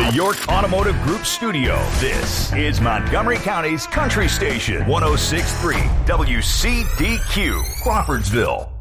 the York Automotive Group studio, this is Montgomery County's Country Station, 106.3 WCDQ, Crawfordsville.